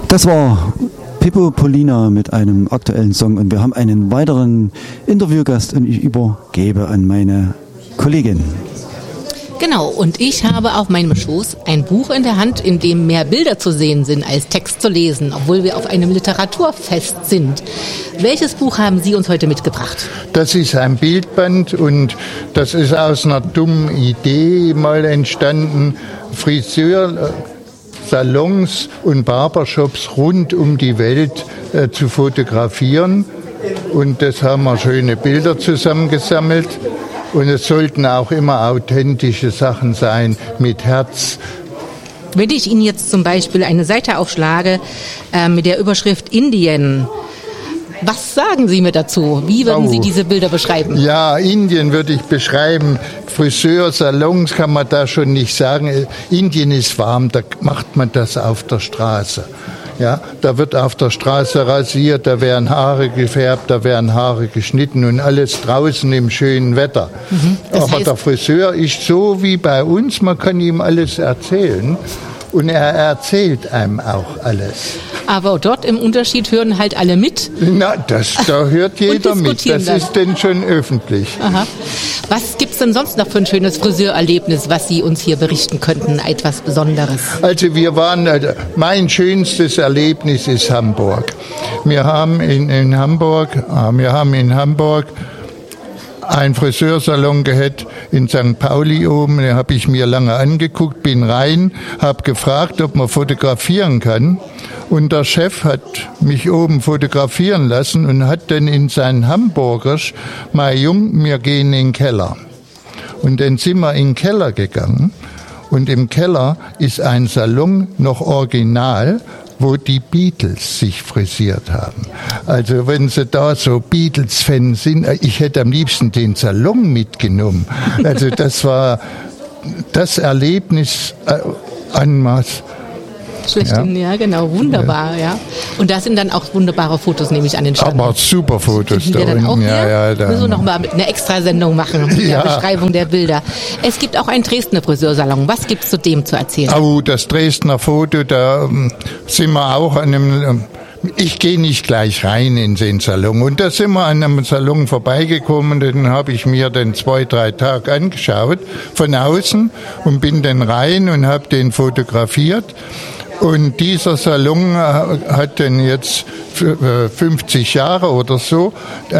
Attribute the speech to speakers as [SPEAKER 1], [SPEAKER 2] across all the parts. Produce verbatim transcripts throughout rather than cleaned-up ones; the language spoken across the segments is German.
[SPEAKER 1] Das war Pippo Polina mit einem aktuellen Song und wir haben einen weiteren Interviewgast und ich übergebe an meine Kollegin.
[SPEAKER 2] Genau, und ich habe auf meinem Schoß ein Buch in der Hand, in dem mehr Bilder zu sehen sind, als Text zu lesen, obwohl wir auf einem Literaturfest sind. Welches Buch haben Sie uns heute mitgebracht?
[SPEAKER 3] Das ist ein Bildband und das ist aus einer dummen Idee mal entstanden. Friseursalons und Barbershops rund um die Welt äh, zu fotografieren. Und das haben wir schöne Bilder zusammengesammelt. Und es sollten auch immer authentische Sachen sein, mit Herz.
[SPEAKER 2] Wenn ich Ihnen jetzt zum Beispiel eine Seite aufschlage äh, mit der Überschrift Indien, was sagen Sie mir dazu? Wie würden oh. Sie diese Bilder beschreiben?
[SPEAKER 3] Ja, Indien würde ich beschreiben. Friseursalons kann man da schon nicht sagen. Indien ist warm, da macht man das auf der Straße. Ja, da wird auf der Straße rasiert, da werden Haare gefärbt, da werden Haare geschnitten und alles draußen im schönen Wetter. Mhm, Aber heißt, der Friseur ist so wie bei uns, man kann ihm alles erzählen und er erzählt einem auch alles.
[SPEAKER 2] Aber dort im Unterschied hören halt alle mit?
[SPEAKER 3] Na, das, da hört jeder mit, das dann. Ist denn schon öffentlich.
[SPEAKER 2] Aha. Was gibt es denn sonst noch für ein schönes Friseurerlebnis, was Sie uns hier berichten könnten, etwas Besonderes?
[SPEAKER 3] Also wir waren, mein schönstes Erlebnis ist Hamburg. Wir haben in, in Hamburg, wir haben in Hamburg einen Friseursalon gehabt in Sankt Pauli oben, den habe ich mir lange angeguckt, bin rein, habe gefragt, ob man fotografieren kann. Und der Chef hat mich oben fotografieren lassen und hat dann in sein Hamburgerisch, mein Jung, wir gehen in den Keller. Und dann sind wir in den Keller gegangen und im Keller ist ein Salon noch original, wo die Beatles sich frisiert haben. Also wenn Sie da so Beatles-Fans sind, ich hätte am liebsten den Salon mitgenommen. Also das war das Erlebnis äh, en masse.
[SPEAKER 2] Schlechthin, ja. ja, genau, wunderbar, ja. ja. Und da sind dann auch wunderbare Fotos, nehme ich an den Stand.
[SPEAKER 3] Aber super Fotos
[SPEAKER 2] da
[SPEAKER 3] da
[SPEAKER 2] unten.
[SPEAKER 3] Ja, ja, da.
[SPEAKER 2] Müssen wir noch mal eine Extrasendung machen mit ja. der Beschreibung der Bilder. Es gibt auch einen Dresdner Friseursalon. Was gibt es zu dem zu erzählen?
[SPEAKER 3] Oh, das Dresdner Foto, da um, sind wir auch an einem... Um, ich gehe nicht gleich rein in den Salon. Und da sind wir an einem Salon vorbeigekommen, den habe ich mir dann zwei, drei Tage angeschaut, von außen, und bin dann rein und habe den fotografiert. Und dieser Salon hat dann jetzt fünfzig Jahre oder so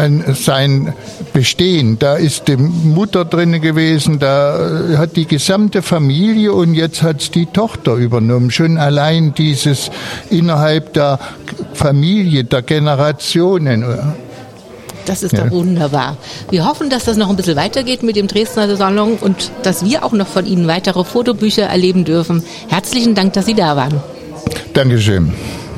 [SPEAKER 3] sein Bestehen. Da ist die Mutter drin gewesen, da hat die gesamte Familie und jetzt hat's die Tochter übernommen. Schon allein dieses innerhalb der Familie, der Generationen.
[SPEAKER 2] Das ist ja. doch wunderbar. Wir hoffen, dass das noch ein bisschen weitergeht mit dem Dresdner Salon und dass wir auch noch von Ihnen weitere Fotobücher erleben dürfen. Herzlichen Dank, dass Sie da waren.
[SPEAKER 3] Dankeschön.